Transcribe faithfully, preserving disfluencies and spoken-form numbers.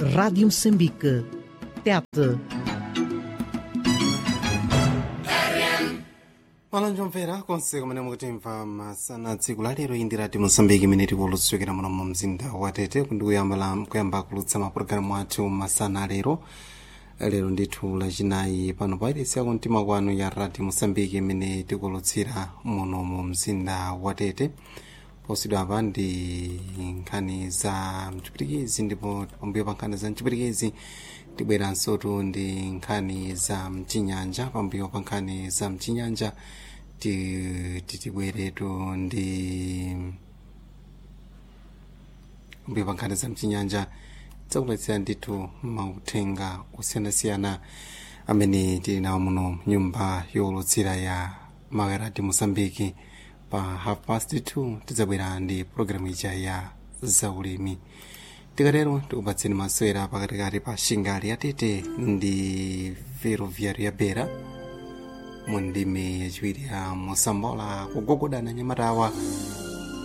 Rádio Moçambique. Tete. malonjomvera konse kumene mukutimva masana tsiku la lero indi Radio Moçambique imene tikulutsukira muno mu mzinda wa Tete kuyamba kulutsa mapulogalamu athu masana lero lero ndithu lachinayi pano pairesi yako mtima kwanu ya Radio Moçambique imene tikulutsira muno mu mzinda wa Tete. Posidwa apa ndi nkhani za mchipirikizi, ndipo pambuyo pa nkhani za mchipirikizi tibweranso tu ndi nkhani za mchinyanja. Pambuyo pa nkhani za mchinyanja titibweretu ndi pambuyo pa nkhani za mchinyanja tsakupatsira ndithu mauthenga osiyanasiyana amene tili nawo muno nyumba yolutsira ya Radio Moçambique. Pa half past two tidzabwera ndi programu ija ya zaulimi. Tikatero tikupatseni masewera pakatikati pa shingali ya Tete ndi Ferroviário ya Beira mu ndime yachiwiri ya Mosambola kugogodana Nyamatawa